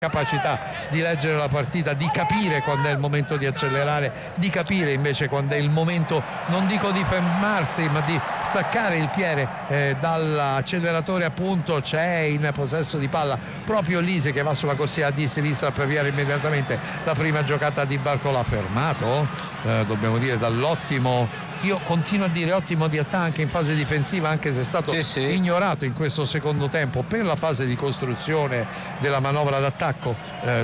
capacità di leggere la partita, di capire quando è il momento di accelerare, di capire invece quando è il momento, non dico di fermarsi, ma di staccare il piede dall'acceleratore. Appunto c'è in possesso di palla proprio Lise, che va sulla corsia di sinistra per avviare immediatamente la prima giocata di Barcola, fermato dobbiamo dire dall'ottimo, io continuo a dire ottimo di attacco anche in fase difensiva, anche se è stato ignorato in questo secondo tempo per la fase di costruzione della manovra d'attacco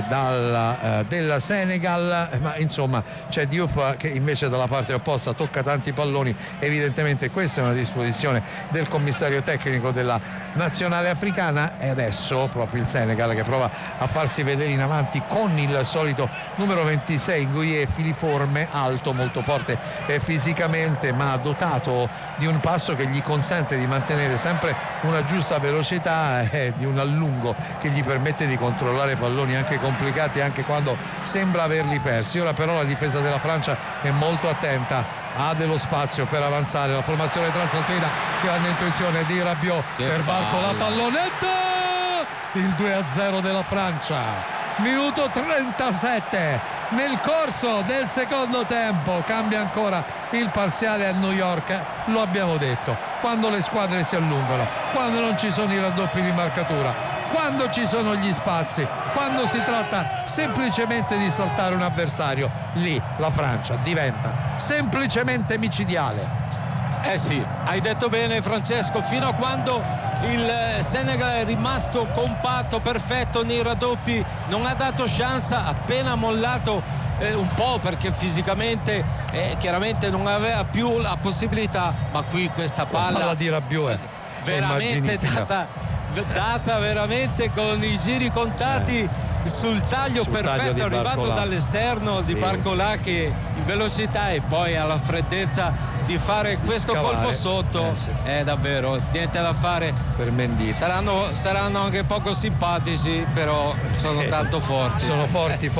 della Senegal, ma insomma c'è Diouf che invece dalla parte opposta tocca tanti palloni. Evidentemente questa è una disposizione del commissario tecnico della nazionale africana, e adesso proprio il Senegal che prova a farsi vedere in avanti con il solito numero 26 Nguye, filiforme, alto, molto forte fisicamente, ma dotato di un passo che gli consente di mantenere sempre una giusta velocità e di un allungo che gli permette di controllare palloni anche complicati anche quando sembra averli persi. Ora però la difesa della Francia è molto attenta, ha dello spazio per avanzare, la formazione transalpina, grande intuizione di Rabiot per Barcola, pallonetto, il 2-0 della Francia, minuto 37. Nel corso del secondo tempo cambia ancora il parziale a New York, lo abbiamo detto, quando le squadre si allungano, quando non ci sono i raddoppi di marcatura, quando ci sono gli spazi, quando si tratta semplicemente di saltare un avversario, lì la Francia diventa semplicemente micidiale. Sì, hai detto bene Francesco, fino a quando il Senegal è rimasto compatto, perfetto nei raddoppi, non ha dato chance, appena mollato un po' perché fisicamente chiaramente non aveva più la possibilità, ma qui questa palla di Rabiot veramente data veramente con i giri contati sul taglio perfetto, arrivato dall'esterno di Barcola, che in velocità e poi alla freddezza di fare questo colpo sotto, è davvero niente da fare per Mendy. Saranno anche poco simpatici, però sono tanto forti, sono forti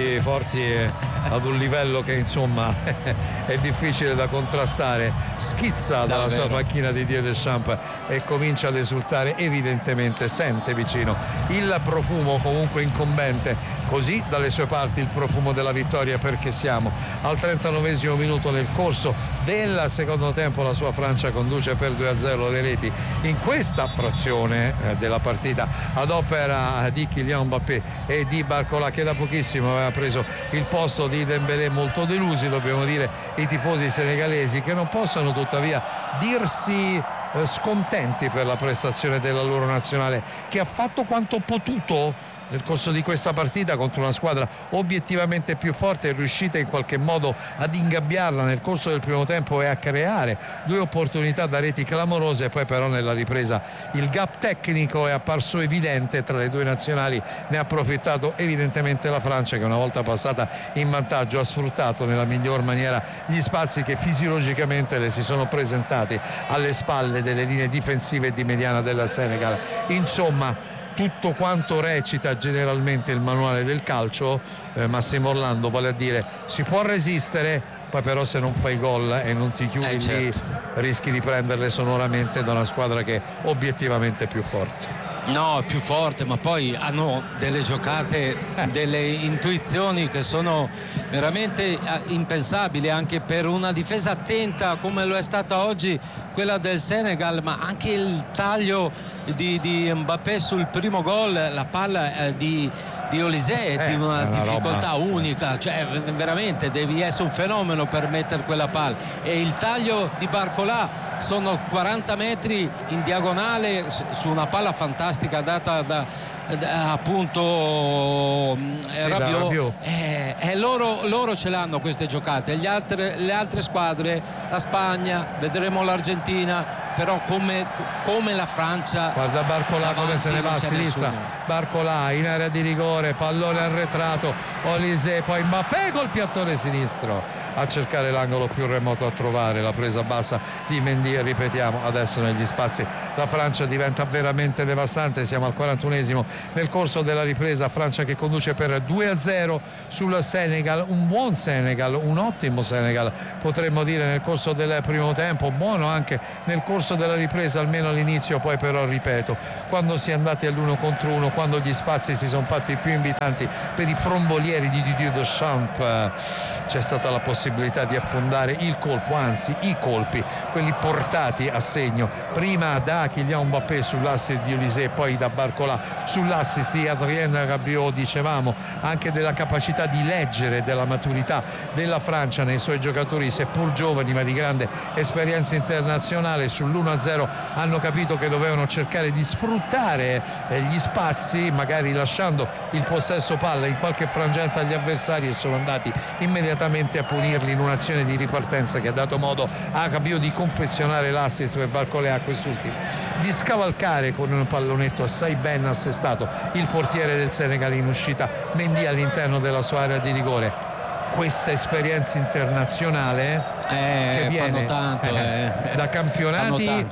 ad un livello che insomma è difficile da contrastare. Schizza dalla sua panchina di Didier Deschamps e comincia ad esultare, evidentemente sente vicino il profumo comunque incombente, così dalle sue parti il profumo della vittoria, perché siamo al 39esimo minuto. Nel corso del secondo tempo la sua Francia conduce per 2-0 le reti in questa frazione della partita ad opera di Kylian Mbappé e di Barcola, che da pochissimo aveva preso il posto di Dembélé. Molto delusi, dobbiamo dire, i tifosi senegalesi, che non possono tuttavia dirsi scontenti per la prestazione della loro nazionale, che ha fatto quanto potuto nel corso di questa partita contro una squadra obiettivamente più forte. È riuscita in qualche modo ad ingabbiarla nel corso del primo tempo e a creare due opportunità da reti clamorose. Poi però nella ripresa il gap tecnico è apparso evidente tra le due nazionali, ne ha approfittato evidentemente la Francia, che una volta passata in vantaggio ha sfruttato nella miglior maniera gli spazi che fisiologicamente le si sono presentati alle spalle delle linee difensive e di mediana della Senegal. Insomma, tutto quanto recita generalmente il manuale del calcio, Massimo Orlando, vale a dire si può resistere, poi però se non fai gol e non ti chiudi lì rischi di prenderle sonoramente da una squadra che è obiettivamente più forte. No, è più forte, ma poi hanno delle giocate, delle intuizioni che sono veramente impensabili anche per una difesa attenta come lo è stata oggi quella del Senegal, ma anche il taglio di Mbappé sul primo gol, la palla di Olise è di una difficoltà unica, cioè veramente devi essere un fenomeno per mettere quella palla, e il taglio di Barcola sono 40 metri in diagonale su una palla fantastica data da appunto Rabiot. Loro ce l'hanno queste giocate, le altre squadre, la Spagna, vedremo l'Argentina, però come la Francia. Guarda Barcola come se ne va a sinistra, Barcola in area di rigore, pallone arretrato, Olise, poi Mbappé col piattone sinistro a cercare l'angolo più remoto, a trovare la presa bassa di Mendy. Ripetiamo, adesso negli spazi la Francia diventa veramente devastante. Siamo al 41esimo nel corso della ripresa. Francia che conduce per 2-0 sul Senegal, un buon Senegal, un ottimo Senegal potremmo dire nel corso del primo tempo, buono anche nel corso della ripresa, almeno all'inizio. Poi però ripeto, quando si è andati all'1 contro 1, quando gli spazi si sono fatti più invitanti per i frombolieri di Didier Deschamps, c'è stata la possibilità di affondare il colpo, anzi i colpi, quelli portati a segno prima da Kylian Mbappé sull'assist di Olise e poi da Barcola sull'assist di Adrien Rabiot. Dicevamo anche della capacità di leggere, della maturità della Francia nei suoi giocatori, seppur giovani ma di grande esperienza internazionale. Sull'1-0 hanno capito che dovevano cercare di sfruttare gli spazi, magari lasciando il possesso palla in qualche frangente agli avversari, e sono andati immediatamente a punirli in un'azione di ripartenza che ha dato modo a Rabiot di confezionare l'assist per Barcola, a quest'ultimo di scavalcare con un pallonetto assai ben assestato il portiere del Senegal in uscita, Mendy, all'interno della sua area di rigore. Questa esperienza internazionale che viene tanto, da campionati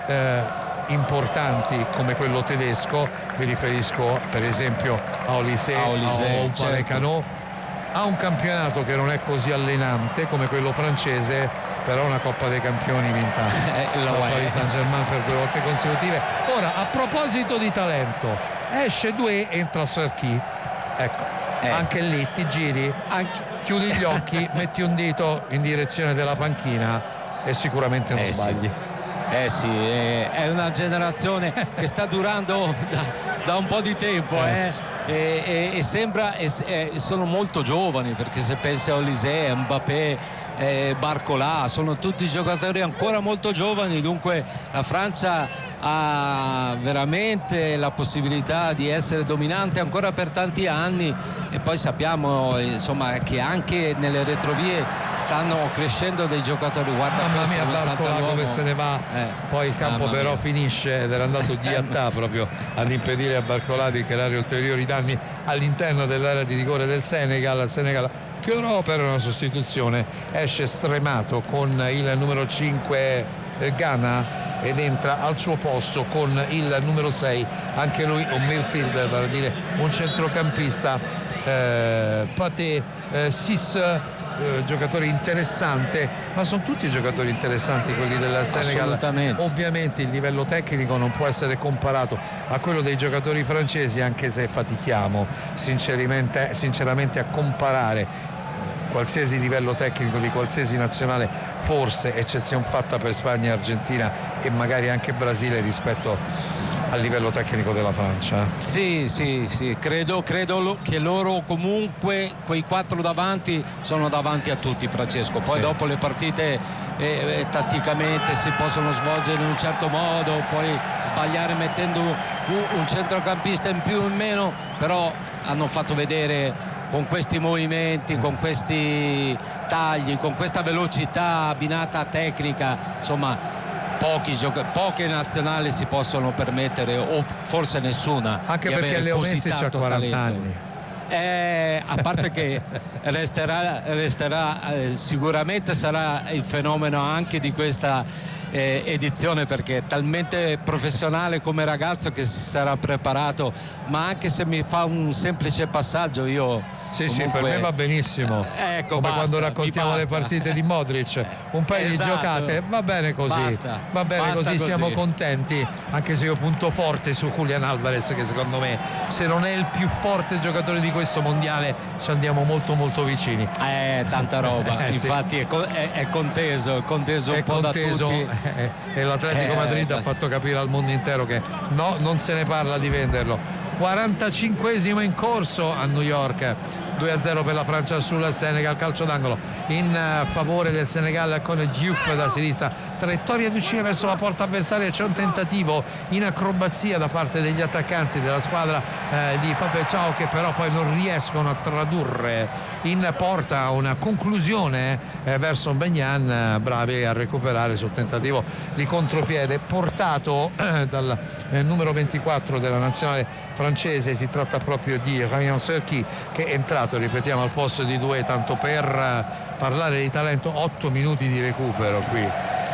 importanti come quello tedesco, mi riferisco per esempio a Olise, a Upamecano, certo. A un campionato che non è così allenante come quello francese, però una Coppa dei Campioni vinta la Paris Saint-Germain per 2 volte consecutive. Ora, a proposito di talento, esce Doué, entra Cherki, ecco, anche lì ti giri, chiudi gli occhi, metti un dito in direzione della panchina e sicuramente non sbagli. Sì, è una generazione che sta durando da un po' di tempo, e sembra sono molto giovani, perché se pensi a Olise, a Mbappé, Barcola, sono tutti giocatori ancora molto giovani. Dunque la Francia ha veramente la possibilità di essere dominante ancora per tanti anni, e poi sappiamo insomma che anche nelle retrovie stanno crescendo dei giocatori. Guarda, mamma mia, Barcola come se ne va, poi il campo però finisce, ed era andato Diatta proprio ad impedire a Barcola di creare ulteriori danni all'interno dell'area di rigore del Senegal che ora opera una sostituzione, esce stremato con il numero 5 Ghana ed entra al suo posto con il numero 6, anche lui un midfielder, vale a dire un centrocampista, Pathé Ciss, giocatore interessante, ma sono tutti giocatori interessanti quelli del Senegal. Ovviamente il livello tecnico non può essere comparato a quello dei giocatori francesi, anche se fatichiamo sinceramente a comparare qualsiasi livello tecnico di qualsiasi nazionale, forse eccezione fatta per Spagna e Argentina e magari anche Brasile, rispetto al livello tecnico della Francia. Sì, credo che loro comunque quei 4 davanti sono davanti a tutti, Francesco. Poi dopo le partite tatticamente si possono svolgere in un certo modo, poi sbagliare mettendo un centrocampista in più o in meno, però hanno fatto vedere con questi movimenti, con questi tagli, con questa velocità abbinata a tecnica, insomma poche nazionali si possono permettere, o forse nessuna, anche di perché avere Leo così Messi ha 40 talento. anni. A parte che resterà sicuramente sarà il fenomeno anche di questa edizione, perché è talmente professionale come ragazzo che si sarà preparato. Ma anche se mi fa un semplice passaggio, io sì, per me va benissimo, ecco, come basta, quando raccontiamo le partite di Modric, un paio di giocate, va bene così, così, siamo contenti, anche se io punto forte su Julián Álvarez, che secondo me, se non è il più forte giocatore di questo mondiale, ci andiamo molto molto vicini. Tanta roba, infatti è conteso un po' da tutti, e l'Atletico Madrid ha fatto capire al mondo intero che no, non se ne parla di venderlo. 45esimo in corso a New York, 2-0 per la Francia sul Senegal. Calcio d'angolo in favore del Senegal con Diouf da sinistra, traiettoria di uscire verso la porta avversaria, c'è un tentativo in acrobazia da parte degli attaccanti della squadra di Pape Thiaw, che però poi non riescono a tradurre in porta una conclusione verso Maignan, bravi a recuperare sul tentativo di contropiede portato dal numero 24 della nazionale francese. Si tratta proprio di Ryan Cherki, che è entrato, ripetiamo, al posto di Doué, tanto per parlare di talento. 8 minuti di recupero qui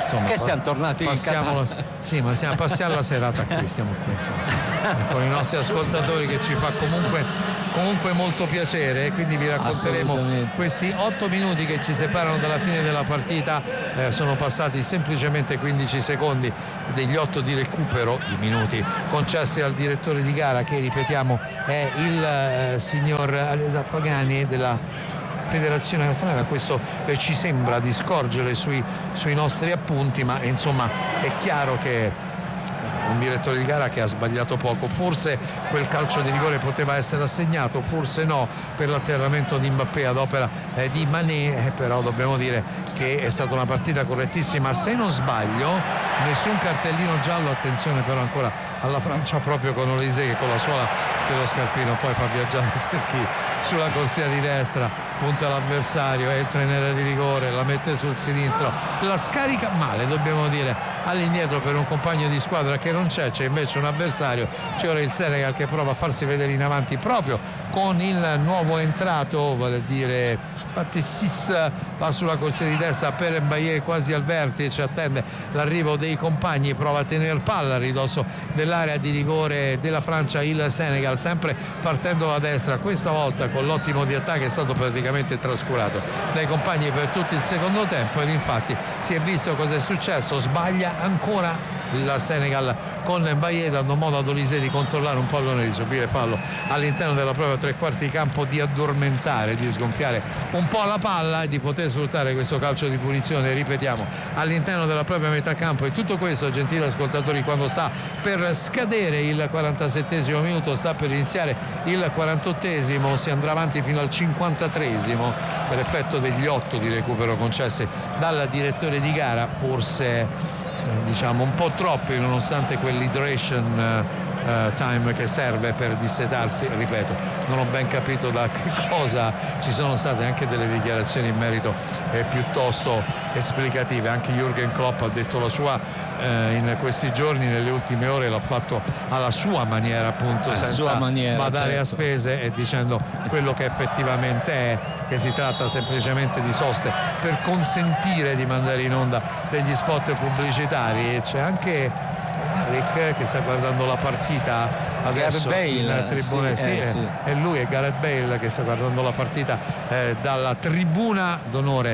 insomma, che siamo tornati in Qatar. Sì, ma passiamo la serata qui, stiamo qui con i nostri ascoltatori, che ci fa comunque molto piacere, quindi vi racconteremo questi 8 minuti che ci separano dalla fine della partita. Sono passati semplicemente 15 secondi degli 8 di recupero, di minuti concessi al direttore di gara, che ripetiamo è il signor Alireza Afghani della Federazione Australiana. Questo ci sembra di scorgere sui nostri appunti, ma insomma è chiaro che un direttore di gara che ha sbagliato poco. Forse quel calcio di rigore poteva essere assegnato, forse no, per l'atterramento di Mbappé ad opera di Mané, però dobbiamo dire che è stata una partita correttissima. Se non sbaglio nessun cartellino giallo, attenzione però ancora alla Francia, proprio con Olise che con la suola dello scarpino poi fa viaggiare Serchi sulla corsia di destra, punta l'avversario, entra in area di rigore, la mette sul sinistro, la scarica male, dobbiamo dire, all'indietro per un compagno di squadra che non c'è invece un avversario. C'è ora il Senegal che prova a farsi vedere in avanti proprio con il nuovo entrato, vale dire Patissis, va sulla corsia di destra per Mbaye quasi al vertice, attende l'arrivo dei compagni, prova a tenere palla a ridosso dell'area di rigore della Francia il Senegal, sempre partendo da destra, questa volta con l'ottimo di attacco è stato praticamente trascurato dai compagni per tutto il secondo tempo, ed infatti si è visto cosa è successo. Sbaglia ancora il Senegal con Mbaye, dando modo ad Olise di controllare un pallone, di subire fallo all'interno della propria tre quarti di campo, di addormentare, di sgonfiare un po' la palla e di poter sfruttare questo calcio di punizione, ripetiamo, all'interno della propria metà campo. E tutto questo, gentili ascoltatori, quando sta per scadere il 47esimo minuto, sta per iniziare il 48esimo, si andrà avanti fino al 53esimo per effetto degli 8 di recupero concessi dal direttore di gara, forse diciamo un po' troppi, nonostante quell'hydration time che serve per dissetarsi. Ripeto, non ho ben capito da che cosa, ci sono state anche delle dichiarazioni in merito piuttosto esplicative. Anche Jürgen Klopp ha detto la sua in questi giorni, nelle ultime ore l'ha fatto alla sua maniera, appunto, senza badare a spese, e dicendo quello che effettivamente è, che si tratta semplicemente di soste per consentire di mandare in onda degli spot pubblicitari. E c'è anche Rick che sta guardando la partita adesso in tribuna, è lui, è Gareth Bale che sta guardando la partita dalla tribuna d'onore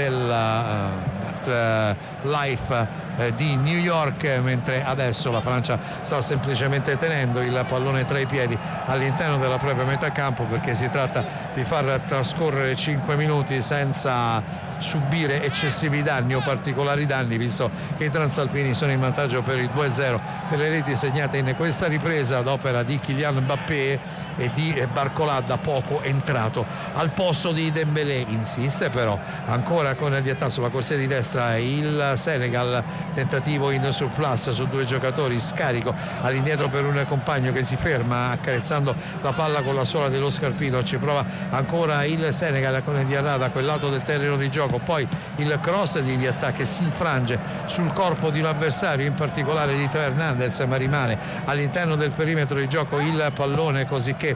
del Life di New York, mentre adesso la Francia sta semplicemente tenendo il pallone tra i piedi all'interno della propria metà campo, perché si tratta di far trascorrere 5 minuti senza subire eccessivi danni o particolari danni, visto che i transalpini sono in vantaggio per il 2-0 per le reti segnate in questa ripresa ad opera di Kylian Mbappé e di Barcola, da poco entrato al posto di Dembélé. Insiste però ancora con Diatta sulla corsia di destra il Senegal, tentativo in surplus su 2 giocatori, scarico all'indietro per un compagno che si ferma accarezzando la palla con la suola dello scarpino. Ci prova ancora il Senegal con Diarra da quel lato del terreno di gioco, poi il cross di Diatta che si infrange sul corpo di un avversario, in particolare di Teo Hernandez, ma rimane all'interno del perimetro di gioco il pallone, così che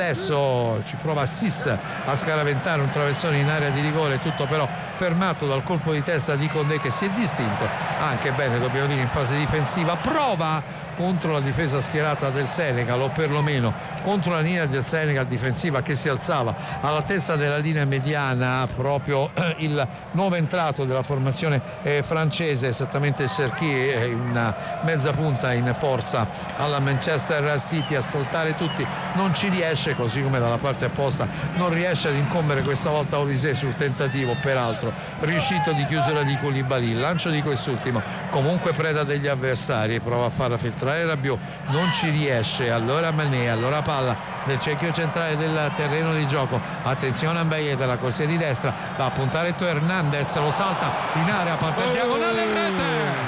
adesso ci prova Sis a scaraventare un traversone in area di rigore, tutto però fermato dal colpo di testa di Condé, che si è distinto anche bene, dobbiamo dire, in fase difensiva. Prova contro la difesa schierata del Senegal, o perlomeno contro la linea del Senegal difensiva che si alzava all'altezza della linea mediana, proprio il nuovo entrato della formazione francese, esattamente Cherki, in mezza punta in forza alla Manchester City, a saltare tutti non ci riesce, così come dalla parte opposta non riesce ad incombere questa volta Olise sul tentativo peraltro riuscito di chiusura di Koulibaly. Il lancio di quest'ultimo comunque preda degli avversari, prova a farla filtrare Rabiot, non ci riesce, allora Mané, allora palla nel cerchio centrale del terreno di gioco, attenzione a Mbaye dalla corsia di destra, va a puntare Teo Hernandez, lo salta in area, parte in diagonale, rete,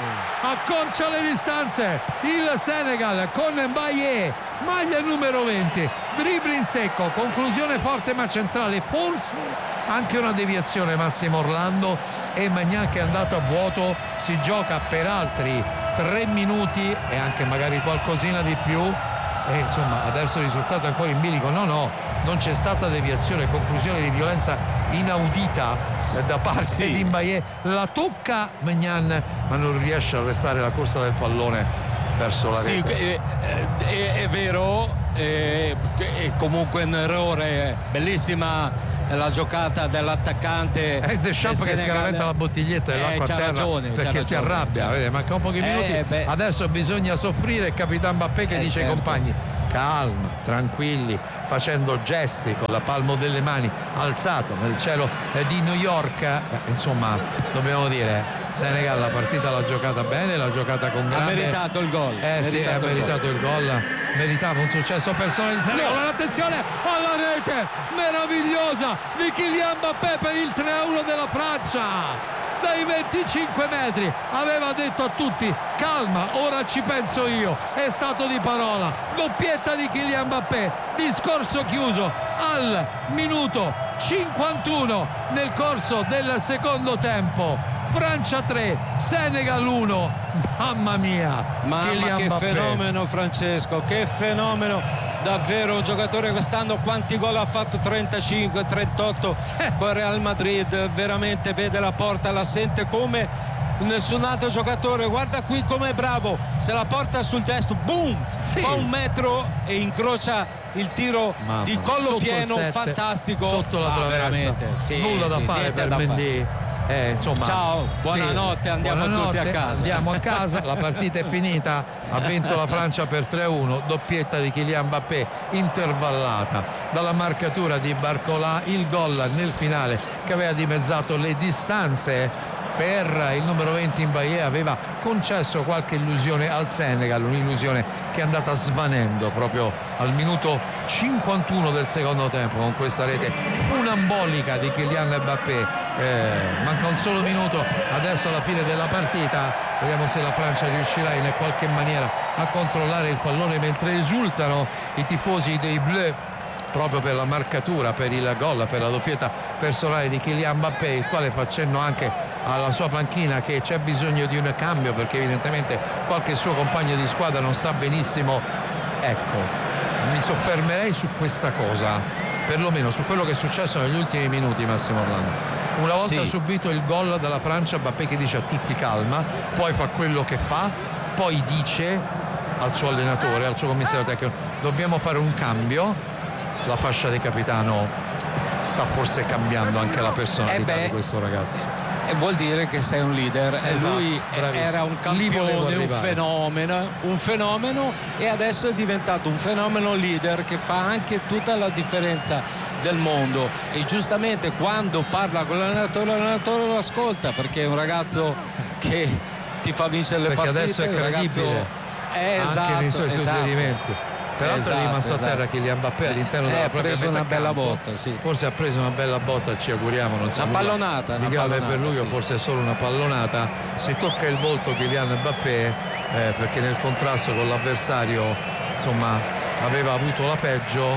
accorcia le distanze il Senegal con Mbaye, maglia numero 20, dribbling secco, conclusione forte ma centrale, forse anche una deviazione Massimo Orlando, e Maignan che è andato a vuoto. Si gioca per altri 3 minuti e anche magari qualcosina di più e insomma adesso il risultato è ancora in bilico. Non c'è stata deviazione, conclusione di violenza inaudita da parte di Mbaye. La tocca Maignan ma non riesce a restare la corsa del pallone verso la rete. È vero, è comunque un errore. Bellissima la giocata dell'attaccante. È Deschamps che scaraventa la bottiglietta dell'acqua a terra ragione, perché si arrabbia. Vede, manca un po' di minuti. Adesso bisogna soffrire. Il Capitan Mbappé che dice ai compagni: calma, tranquilli, facendo gesti con la palma delle mani alzato nel cielo di New York. Insomma, dobbiamo dire, Senegal la partita l'ha giocata bene, l'ha giocata con grande... Ha meritato il gol. Ha meritato il gol. Meritava un successo personale il Senegal. Attenzione alla rete meravigliosa di Kylian Mbappé per il 3-1 della Francia. Dai 25 metri aveva detto a tutti: calma, ora ci penso io. È stato di parola. Doppietta di Kylian Mbappé, discorso chiuso al minuto 51 nel corso del secondo tempo. Francia 3, Senegal 1. Mamma mia, che Mbappé. fenomeno, Francesco, che fenomeno, davvero un giocatore. Quest'anno quanti gol ha fatto? 35, 38 con Real Madrid. Veramente vede la porta, la sente come nessun altro giocatore. Guarda qui com'è bravo, se la porta sul destro, boom, fa 1 metro e incrocia il tiro di collo pieno, fantastico, sotto la traversa. Nulla da fare per Mendy. Insomma, ciao, buonanotte, andiamo tutti a casa. Andiamo a casa, la partita è finita, ha vinto la Francia per 3-1, doppietta di Kylian Mbappé intervallata dalla marcatura di Barcola, il gol nel finale che aveva dimezzato le distanze per il numero 20 Mbaye aveva concesso qualche illusione al Senegal, un'illusione che è andata svanendo proprio al minuto 51 del secondo tempo con questa rete funambolica di Kylian Mbappé. Manca un solo minuto adesso alla fine della partita, vediamo se la Francia riuscirà in qualche maniera a controllare il pallone mentre esultano i tifosi dei Bleus proprio per la marcatura, per il gol, per la doppietta personale di Kylian Mbappé, il quale fa cenno anche alla sua panchina che c'è bisogno di un cambio perché evidentemente qualche suo compagno di squadra non sta benissimo. Ecco, mi soffermerei su questa cosa, perlomeno su quello che è successo negli ultimi minuti, Massimo Orlando. Una volta subito il gol dalla Francia, Mbappé che dice a tutti calma, poi fa quello che fa, poi dice al suo allenatore, al suo commissario tecnico: dobbiamo fare un cambio. La fascia di capitano sta forse cambiando anche la personalità di questo ragazzo. E vuol dire che sei un leader. Esatto, lui era un campione, un fenomeno e adesso è diventato un fenomeno leader che fa anche tutta la differenza del mondo. E giustamente quando parla con l'allenatore lo ascolta, perché è un ragazzo che ti fa vincere le partite. Adesso è credibile anche nei suoi suggerimenti. Peraltro è rimasto a terra Kylian Mbappé all'interno della propria metà una bella campo. botta, sì. Forse ha preso una bella botta, ci auguriamo, non so, una pallonata di grave per lui, o forse è solo una pallonata. Si tocca il volto Kylian Mbappé perché nel contrasto con l'avversario insomma aveva avuto la peggio,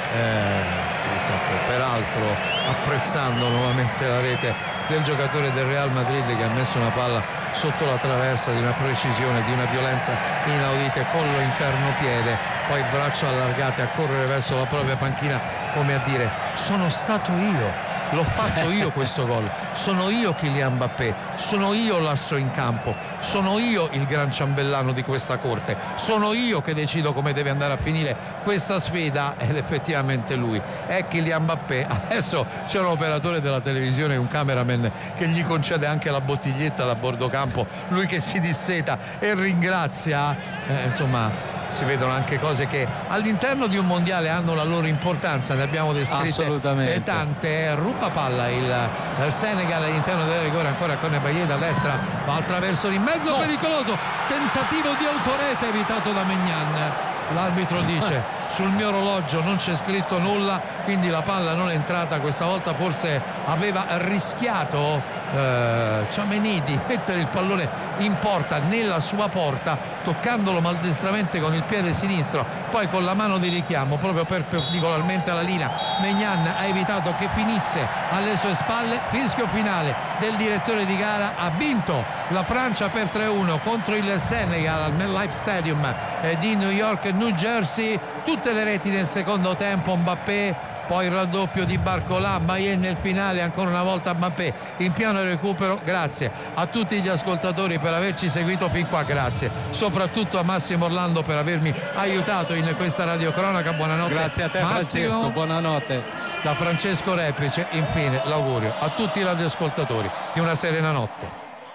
peraltro apprezzando nuovamente la rete del giocatore del Real Madrid che ha messo una palla sotto la traversa di una precisione, di una violenza inaudita, collo interno piede, poi braccia allargate a correre verso la propria panchina come a dire: sono stato io, l'ho fatto io questo gol, sono io Kylian Mbappé, sono io l'asso in campo, sono io il gran ciambellano di questa corte, sono io che decido come deve andare a finire questa sfida. Ed effettivamente lui è Kylian Mbappé. Adesso c'è un operatore della televisione, un cameraman che gli concede anche la bottiglietta da bordo campo, lui che si disseta e ringrazia, insomma si vedono anche cose che all'interno di un mondiale hanno la loro importanza, ne abbiamo descritte tante. Ruba palla il Senegal all'interno del rigore, ancora con Mbaye da destra, va attraverso in mezzo, pericoloso tentativo di autorete evitato da Maignan. L'arbitro dice sul mio orologio non c'è scritto nulla, quindi la palla non è entrata. Questa volta forse aveva rischiato Tchouaméni di mettere il pallone in porta, nella sua porta, toccandolo maldestramente con il piede sinistro, poi con la mano di richiamo proprio perpendicolarmente alla linea. Maignan ha evitato che finisse alle sue spalle. Fischio finale del direttore di gara. Ha vinto la Francia per 3-1 contro il Senegal al MetLife Stadium di New York, New Jersey. Tutte le reti nel secondo tempo, Mbappé, poi il raddoppio di Barcola, Bailly nel finale, ancora una volta Mbappé in piano recupero. Grazie a tutti gli ascoltatori per averci seguito fin qua, grazie soprattutto a Massimo Orlando per avermi aiutato in questa radiocronaca. Buonanotte. Grazie a te, Massimo. Francesco, buonanotte. Da Francesco Replice, infine l'augurio a tutti i radioascoltatori di una serena notte.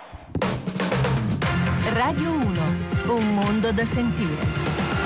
Radio 1, un mondo da sentire.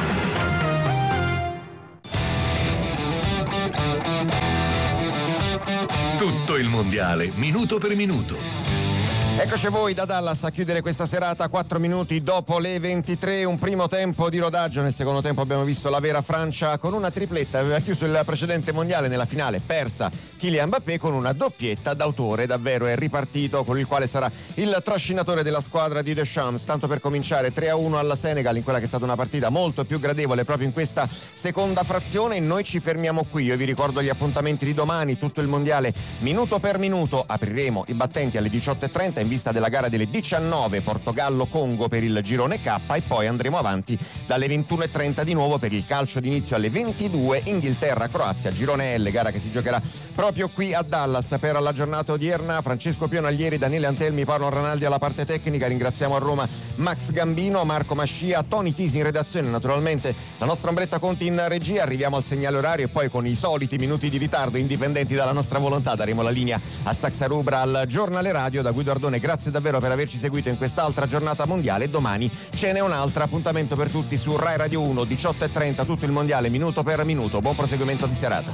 Tutto il mondiale, minuto per minuto. Eccoci voi da Dallas a chiudere questa serata, 4 minuti dopo le 23, un primo tempo di rodaggio. Nel secondo tempo abbiamo visto la vera Francia con una tripletta, aveva chiuso il precedente mondiale, nella finale persa Kylian Mbappé con una doppietta d'autore. Davvero è ripartito, con il quale sarà il trascinatore della squadra di Deschamps. Tanto per cominciare, 3-1 alla Senegal in quella che è stata una partita molto più gradevole proprio in questa seconda frazione. Noi ci fermiamo qui, io vi ricordo gli appuntamenti di domani, tutto il mondiale minuto per minuto. Apriremo i battenti alle 18:30 in vista della gara delle 19 Portogallo-Congo per il girone K, e poi andremo avanti dalle 21:30 di nuovo per il calcio d'inizio alle 22 Inghilterra-Croazia, girone L, gara che si giocherà proprio qui a Dallas. Per la giornata odierna Francesco Pionaglieri, Daniele Antelmi, Paolo Ranaldi alla parte tecnica. Ringraziamo a Roma Max Gambino, Marco Mascia, Tony Tisi in redazione, naturalmente la nostra Ombretta Conti in regia. Arriviamo al segnale orario e poi con i soliti minuti di ritardo indipendenti dalla nostra volontà daremo la linea a Saxa Rubra al giornale radio. Da Guido Ardone grazie davvero per averci seguito in quest'altra giornata mondiale. Domani ce n'è un altro appuntamento per tutti su Rai Radio 1, 18:30, tutto il mondiale minuto per minuto. Buon proseguimento di serata.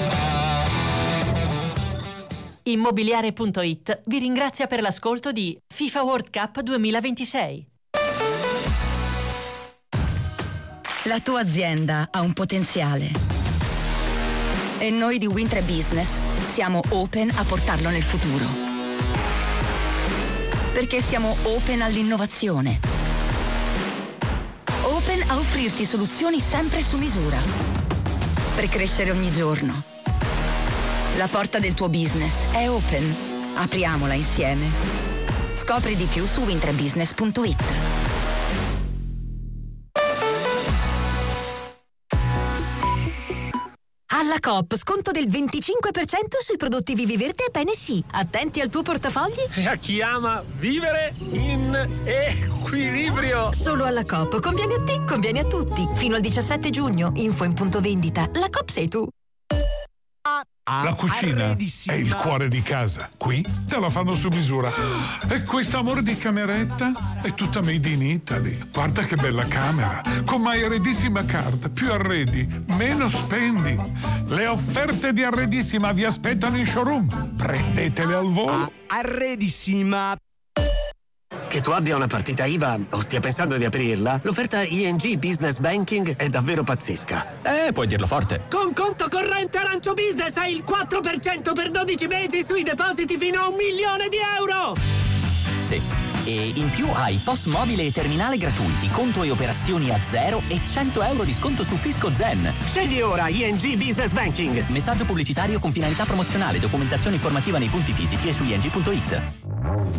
Immobiliare.it vi ringrazia per l'ascolto di FIFA World Cup 2026. La tua azienda ha un potenziale e noi di Wintre Business siamo open a portarlo nel futuro. Perché siamo open all'innovazione, open a offrirti soluzioni sempre su misura per crescere ogni giorno. La porta del tuo business è open, apriamola insieme. Scopri di più su wintrebusiness.it. Alla Coop, sconto del 25% sui prodotti Vivi Verde e Bene Sì. Attenti al tuo portafogli. E a chi ama vivere in equilibrio. Solo alla Coop. Conviene a te, conviene a tutti. Fino al 17 giugno. Info in punto vendita. La Coop sei tu. La cucina è il cuore di casa. Qui te la fanno su misura. E questo amore di cameretta è tutta made in Italy. Guarda che bella camera. Con My Arredissima Card. Più arredi, meno spendi. Le offerte di Arredissima vi aspettano in showroom. Prendetele al volo. Arredissima. Che tu abbia una partita IVA o stia pensando di aprirla, l'offerta ING Business Banking è davvero pazzesca. Puoi dirlo forte. Con conto corrente Arancio Business hai il 4% per 12 mesi sui depositi fino a €1.000.000. Sì. E in più hai POS mobile e terminale gratuiti, conto e operazioni a zero e €100 di sconto su Fisco Zen. Scegli ora ING Business Banking. Messaggio pubblicitario con finalità promozionale, documentazione informativa nei punti fisici e su ing.it.